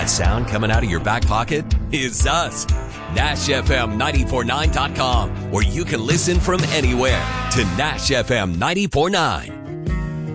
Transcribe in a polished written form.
That sound coming out of your back pocket is us. NashFM949.com, where you can listen from anywhere to Nash FM 94.9.